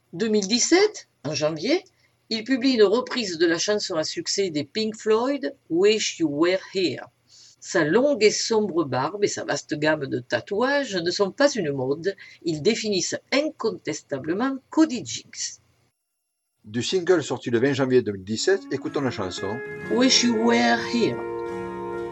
2017, en janvier, il publie une reprise de la chanson à succès des Pink Floyd, Wish You Were Here. Sa longue et sombre barbe et sa vaste gamme de tatouages ne sont pas une mode, ils définissent incontestablement Cody Jinks. Du single sorti le 20 janvier 2017, écoutons la chanson Wish You Were Here.